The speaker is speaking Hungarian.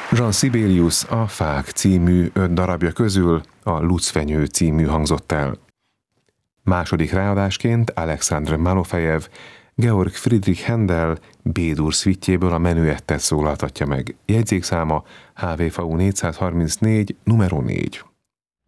Jean Sibelius a Fák című 5 darabja közül a Lucfenyő című hangzott el. Második ráadásként Alexandr Malofejev Georg Friedrich Händel B-dur szvittjéből a menüettet szólaltatja meg. Jegyzékszáma HVFU 434 numero 4.